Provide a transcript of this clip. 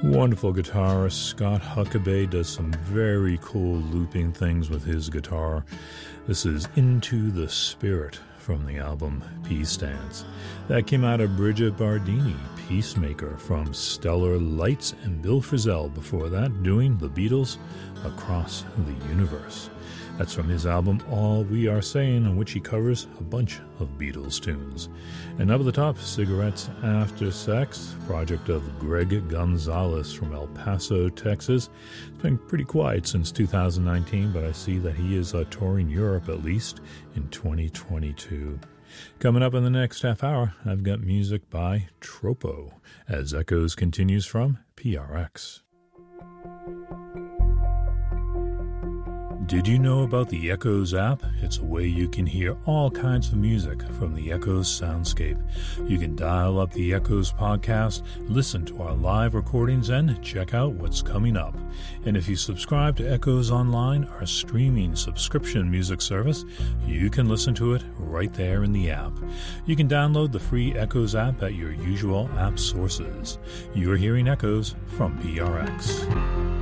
Wonderful guitarist Scott Huckabee does some very cool looping things with his guitar. This is Into the Spirit from the album Peace Dance. That came out of Bridget Bardini, Peacemaker from Stellar Lights, and Bill Frisell before that doing The Beatles' Across the Universe. That's from his album All We Are Saying, in which he covers a bunch of Beatles tunes. And up at the top, Cigarettes After Sex, project of Greg Gonzalez from El Paso, Texas. It's been pretty quiet since 2019, but I see that he is touring Europe at least in 2022. Coming up in the next half hour, I've got music by Tropo, as Echoes continues from PRX. Did you know about the Echoes app? It's a way you can hear all kinds of music from the Echoes soundscape. You can dial up the Echoes podcast, listen to our live recordings, and check out what's coming up. And if you subscribe to Echoes Online, our streaming subscription music service, you can listen to it right there in the app. You can download the free Echoes app at your usual app sources. You're hearing Echoes from PRX.